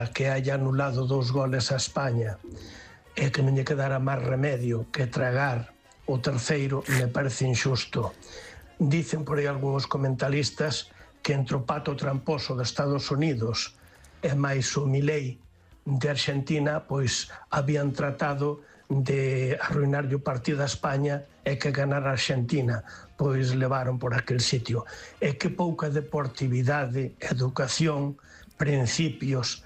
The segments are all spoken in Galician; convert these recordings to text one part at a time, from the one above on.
que haya anulado 2 goles a España e que non lle quedara máis remedio que tragar o terceiro, me parece injusto. Dicen por aí algúns comentaristas que entre o pato tramposo de Estados Unidos e máis o Milei de Argentina, pois habían tratado de arruinarlle o partido a España e que ganar a Argentina, pois levaron por aquel sitio. E que pouca deportividade, educación, principios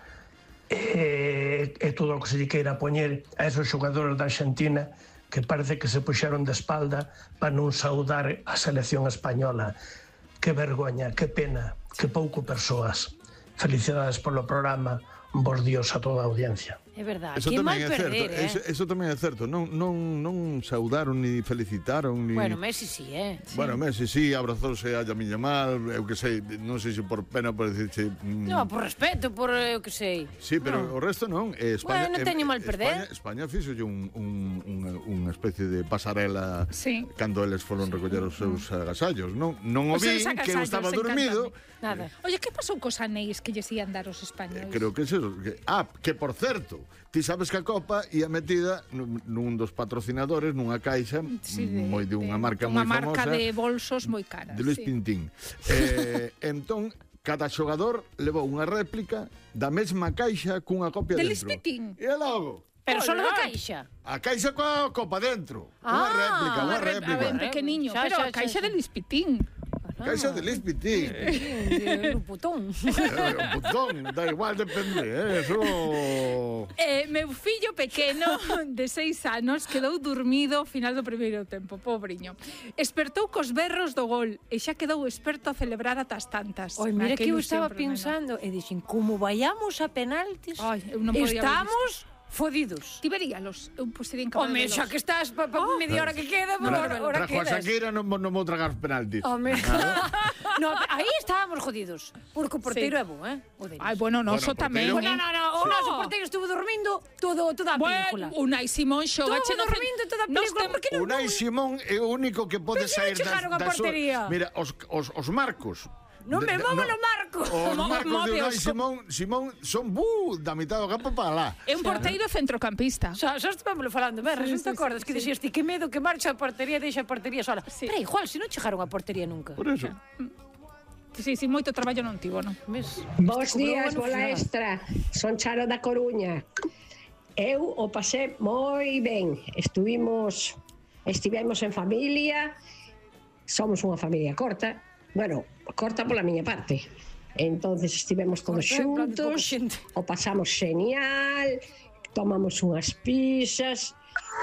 e todo o que se lle queira poñer a esos xogadores da Argentina que parece que se puxeron de espalda para non saudar a selección española. Que vergoña, que pena, que pouco persoas. Felicidades polo programa, bons días a toda a audiencia. É verdade, que mal perder, Eso tamén é certo, non saudaron ni felicitaron ni... Bueno, Messi sí, Bueno, Messi sí, abrazouse a Lamine Yamal, eu que sei, non sei se por pena por dicirche... No, por respeto, por eu que sei. Sí, pero o resto non. España, bueno, non teño mal perder. España fixolle unha especie de pasarela cando eles foron recoller os seus agasallos, non? Non o vi, que eu estaba dormido. Nada. Oye, que pasou cos anéis que lles ian dar os españoles? Creo que é eso. Que por certo, ti sabes que a Copa ia metida nun dos patrocinadores, nunha caixa moi de unha marca moi famosa. Unha marca de bolsos moi cara. De Luis Pintín. Entón, cada xogador levou unha réplica da mesma caixa cunha copia dentro. De Luis Pintín. E logo... Pero só da caixa. A caixa coa copa dentro. Unha réplica, unha réplica. Ben pequeniño, pero a caixa de Luis Pintín. Caixa de Luis Pintín. Un putón. Un putón, da igual, depende, eso... Meu fillo pequeno, de 6 anos, quedou dormido ao final do primeiro tempo, pobriño. Espertou cos berros do gol e xa quedou experto a celebrar atas tantas. Oi, mira que eu estaba pensando e dixen, como vayamos a penaltis, estamos... fodidos. Ti veríalos, eu sería incapaz de velos. Xa que estás media hora que queda, hora quedas. Para Shakira non vou tragar penaltis. No, aí estábamos jodidos, porque o porteiro é bo, Ai, bueno, noso tamén. No, o noso porteiro estuvo dormindo toda a película. Unai Simón xogache no dormindo toda a película, porque non... Unai Simón é o único que pode sair da portería. Mira, os marcos. Non me movo no marco. Os marcos de Unai Simón son da mitad do campo para lá. É un porteiro centrocampista. Xa estivamos falando, resulta acordas que dixías ti que medo que marcha a portería, deixa a portería sola. Pero igual, se non chegaron a portería nunca. Por eso. Sí, moito traballo non tivo, non? Bos días, bola extra. Son Charo da Coruña. Eu o pasé moi ben. Estivemos en familia. Somos unha familia corta. Bueno, corta pola miña parte. Entonces estivemos todos xuntos, o pasamos genial, tomamos unhas pizzas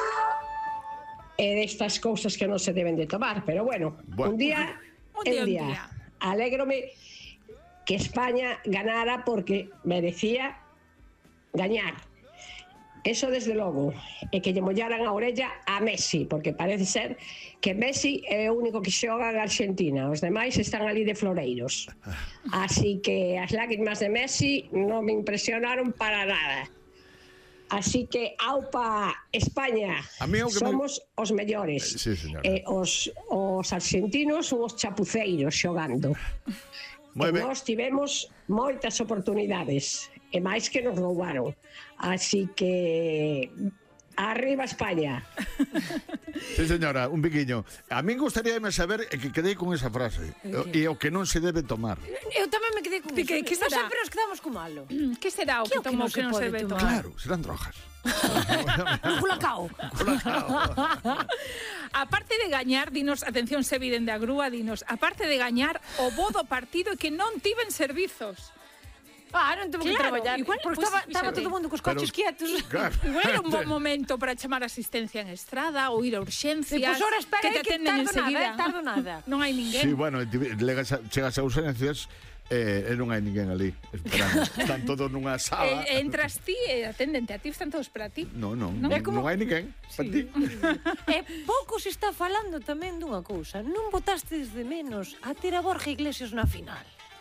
e destas cousas que non se deben de tomar, pero bueno. Un día é un día. Alégrome que España ganara porque merecía gañar. Eso desde logo, e que lle mollaran a orella a Messi, porque parece ser que Messi é o único que xoga en Argentina, os demais están ali de floreiros. Así que as lágrimas de Messi non me impresionaron para nada. Así que, aupa, España, somos os mellores. Sí, señora. Os argentinos son os chapuceiros xogando. Nós tivemos moitas oportunidades e máis que nos roubaron, así que arriba España. Sí, señora, un piquiño. A min gustaríame saber que quedei con esa frase e o que non se debe tomar. Eu tamén me quedei con eso. Que será? Sempre nos quedamos con malo. Que será o que tomou que non se debe tomar? Claro, serán drogas. Culacao. Aparte de gañar, dinos, atención, Seviden de Agrúa, dinos, aparte de gañar, o bo do partido é que non tiven servizos. Non temos que traballar. Igual, porque estaba todo o mundo cos coches quietos. Igual era un bon momento para chamar asistencia en estrada ou ir a urxencias. Pois ora espera, que te atenden enseguida. Tardo nada. Non hai ninguén. Sí, bueno, chegas a urxencias e non hai ninguén ali esperando. Están todos nunha sala. Entras ti e atendente a ti, están todos para ti. Non hai ninguén para ti. E pouco se está falando tamén dunha cousa. Non botastes de menos a ter a Borja Iglesias na final.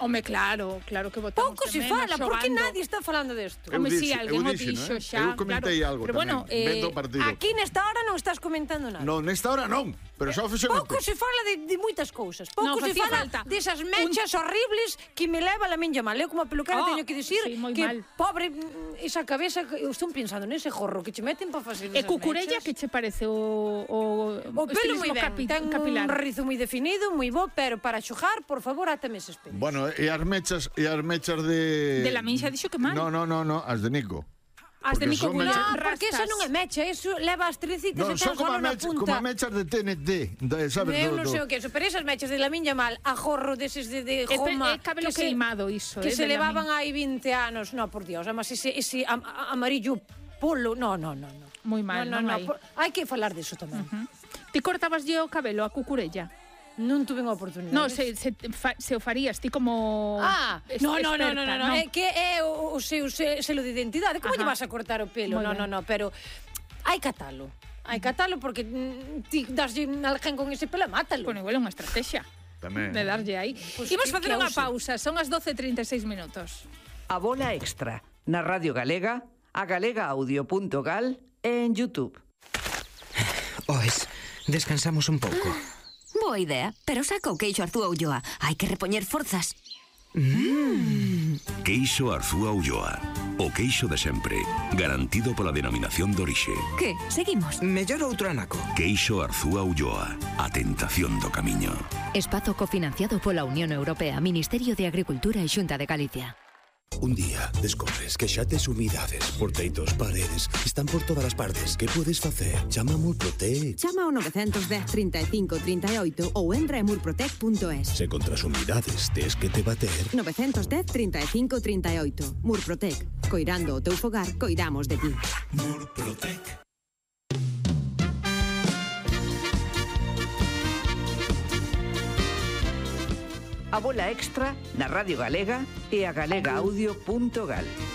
Home, claro que votamos pouco se fala, por que nadie está falando desto? Home, si, alguén o dixo xa. Eu comentei algo tamén, vendo o partido. Aquí nesta hora non estás comentando nada. Non, nesta hora non, pero xa oficialmente. Pouco se fala de moitas cousas. Pouco se fala desas mechas horribles que me leva a miña mal. Eu como peluquera teño que dicir que pobre esa cabeza, eu estou pensando nese jorro que che meten para facer esas mechas. E Cucurella, que che parece o pelo moi ben, ten un rizo moi definido, moi bo, pero para xogar, por favor, átame eses pelos. Bueno, e as mechas de... De la minxa dixo que mal. No, as de Nico. As de Nico Cucurella. No, porque esa non é mecha, eso leva as tricitas e ten solo na punta. Como mechas de TNT, sabes? Eu non sei o que é eso, pero esas mechas de la miña mal, a jorro deses de goma... É cabelo queimado iso, que se levaban hai 20 anos. No, por Dios, además ese amarillo polo, no. Moi mal, non hai. Hai que falar diso tamén. Ti cortabas o cabelo a Cucurella? Non tuve unha oportunidade. No, se o farías, ti como no, é que é o seu selo de identidade. Como lle vas a cortar o pelo? No, pero hai catalo. Hai catalo porque ti daslle alguén con ese pelo, mátalo. Bueno, igual é unha estrategia de darlle aí. Imos facer unha pausa, son as 12:36 minutos. A bola extra, na Radio Galega, a galegaaudio.gal e en YouTube. Oes, descansamos un pouco. Boa idea, pero saca o queixo Arzúa Ulloa. Hai que repoñer forzas. Queixo Arzúa Ulloa. O queixo de sempre, garantido pola denominación de orixe. Que? Seguimos? Mellor outro anaco. Queixo Arzúa Ulloa. A tentación do camiño. Espazo cofinanciado pola Unión Europea, Ministerio de Agricultura e Xunta de Galicia. Un día descobres que xa tes humidades por teitos, paredes, están por todas as partes. Que podes facer? Chama a Murprotec. Chama ao 910 35 38 ou entra en murprotec.es. Se contra as humidades tes que te bater. 910 35 38. Murprotec. Coirando o teu fogar, coidamos de ti. Murprotec. A bola extra na Radio Galega e a galegaaudio.gal.